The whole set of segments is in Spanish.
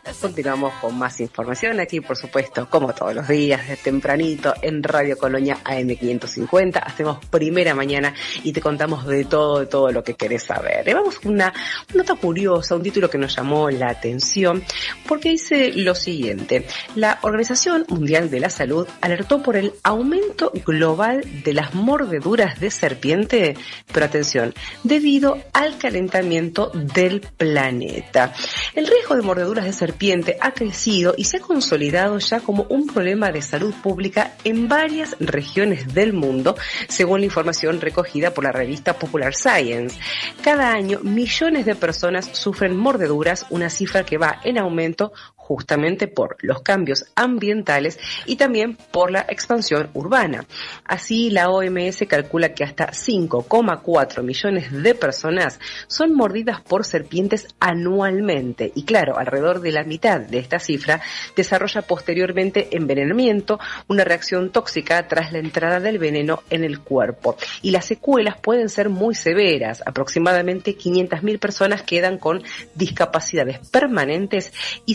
Continuamos con más información aquí, por supuesto, como todos los días, de tempranito en Radio Colonia AM550. Hacemos primera mañana y te contamos de todo lo que querés saber. Le vamos con una nota curiosa, un título que nos llamó la atención, porque dice lo siguiente: la Organización Mundial de la Salud alertó por el aumento global de las mordeduras de serpiente, pero atención, debido al calentamiento del planeta. El riesgo de mordeduras de serpiente ha crecido y se ha consolidado ya como un problema de salud pública en varias regiones del mundo, según la información recogida por la revista Popular Science. Cada año, millones de personas sufren mordeduras, una cifra que va en aumento justamente por los cambios ambientales y también por la expansión urbana. Así, la OMS calcula que hasta 5,4 millones de personas son mordidas por serpientes anualmente. Y claro, alrededor de la mitad de esta cifra desarrolla posteriormente envenenamiento, una reacción tóxica tras la entrada del veneno en el cuerpo. Y las secuelas pueden ser muy severas. Aproximadamente 500.000 personas quedan con discapacidades permanentes y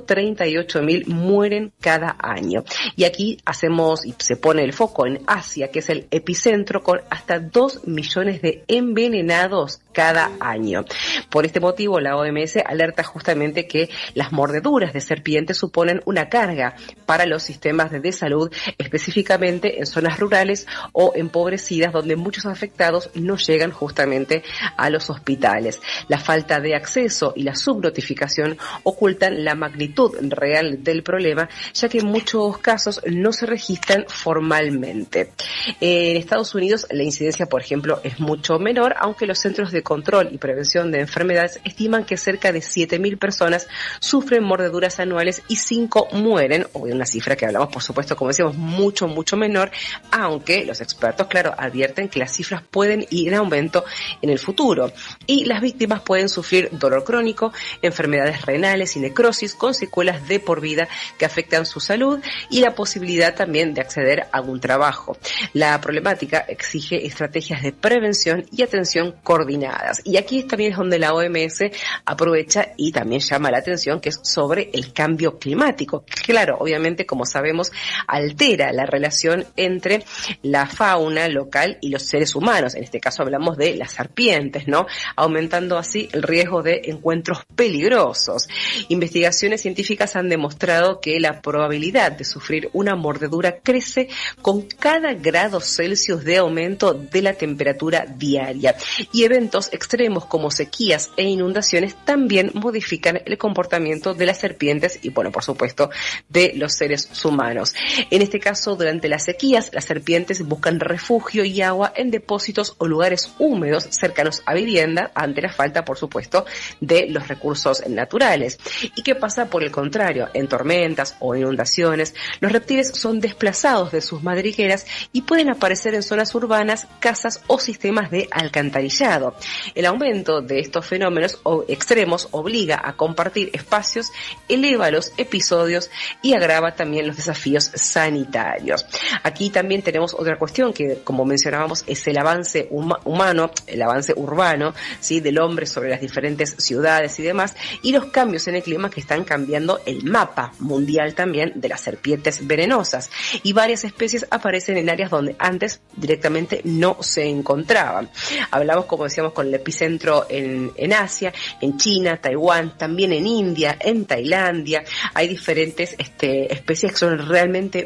138.000 mueren cada año. Y aquí hacemos y se pone el foco en Asia, que es el epicentro, con hasta 2 millones de envenenados cada año. Por este motivo, la OMS alerta justamente que las mordeduras de serpientes suponen una carga para los sistemas de salud, específicamente en zonas rurales o empobrecidas, donde muchos afectados no llegan justamente a los hospitales. La falta de acceso y la subnotificación ocultan la magnitud real del problema, ya que en muchos casos no se registran formalmente. En Estados Unidos la incidencia, por ejemplo, es mucho menor, aunque los Centros de Control y Prevención de Enfermedades estiman que cerca de 7.000 personas sufren mordeduras anuales y 5 mueren, o una cifra que hablamos, por supuesto, como decíamos, mucho menor, aunque los expertos, claro, advierten que las cifras pueden ir en aumento en el futuro. Y las víctimas pueden sufrir dolor crónico, enfermedades renales y necrosis con secuelas de por vida que afectan su salud y la posibilidad también de acceder a un trabajo. La problemática exige estrategias de prevención y atención coordinadas. Y aquí también es donde la OMS aprovecha y también llama la atención, que es sobre el cambio climático. Claro, obviamente, como sabemos, altera la relación entre la fauna local y los seres humanos. En este caso hablamos de las serpientes, ¿no? Aumentando así el riesgo de encuentros peligrosos. Investigaciones científicas han demostrado que la probabilidad de sufrir una mordedura crece con cada grado Celsius de aumento de la temperatura diaria. Y eventos extremos como sequías e inundaciones también modifican el comportamiento de las serpientes y, bueno, por supuesto, de los seres humanos. En este caso, durante las sequías, las serpientes buscan refugio y agua en depósitos o lugares húmedos cercanos a vivienda, ante la falta, por supuesto, de los recursos naturales. ¿Y qué pasa por el contrario? En tormentas o inundaciones, los reptiles son desplazados de sus madrigueras y pueden aparecer en zonas urbanas, casas o sistemas de alcantarillado. El aumento de estos fenómenos extremos obliga a compartir espacios, eleva los episodios y agrava también los desafíos sanitarios. Aquí también tenemos otra cuestión que, como mencionábamos, es el avance humano, el avance urbano, ¿sí?, del hombre sobre las diferentes ciudades y demás, y los cambios en el clima que están cambiando el mapa mundial también de las serpientes venenosas. Y varias especies aparecen en áreas donde antes directamente no se encontraban. Hablamos, como decíamos, con el epicentro en Asia, en China, Taiwán, también en India, en Tailandia. Hay diferentes especies que son realmente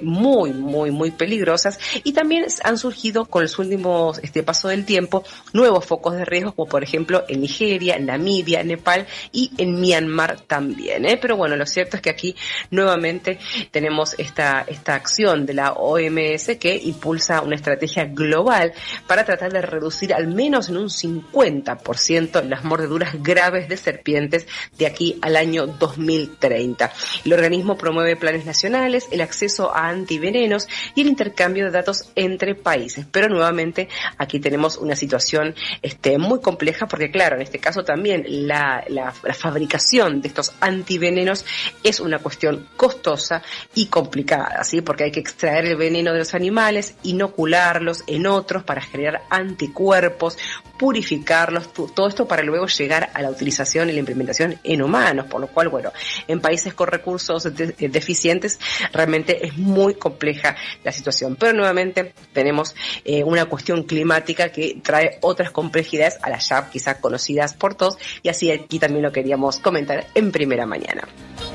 muy peligrosas, y también han surgido con los últimos paso del tiempo nuevos focos de riesgo, como por ejemplo en Nigeria, en Namibia, Nepal y en Myanmar también, Pero bueno, lo cierto es que aquí nuevamente tenemos esta acción de la OMS que impulsa una estrategia global para tratar de reducir al menos en un 50% las mordeduras graves de serpientes de aquí al año 2030. El organismo promueve planes nacionales, el acceso a antivenenos y el intercambio de datos entre países. Pero nuevamente aquí tenemos una situación muy compleja, porque claro, en este caso también la fabricación de estos antivenenos es una cuestión costosa y complicada, ¿sí? Porque hay que extraer el veneno de los animales, inocularlos en otros para generar anticuerpos, purificarlos, todo esto para luego llegar a la utilización y la implementación en humanos, por lo cual, bueno, en países con recursos deficientes realmente es muy compleja la situación. Pero nuevamente tenemos una cuestión climática que trae otras complejidades a las ya quizás conocidas por todos, y así aquí también lo queríamos comentar en primera mañana.